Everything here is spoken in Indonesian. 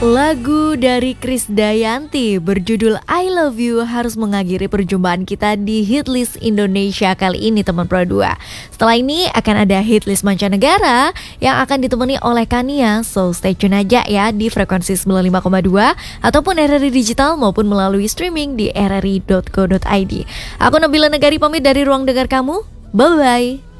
Lagu dari Krisdayanti berjudul I Love You harus mengakhiri perjumpaan kita di Hitlist Indonesia kali ini teman Pro 2. Setelah ini akan ada Hitlist mancanegara yang akan ditemani oleh Kania. So stay tune aja ya di frekuensi 95,2 ataupun RRI Digital maupun melalui streaming di rri.co.id. Aku Nabila Negari pamit dari ruang dengar kamu. Bye bye.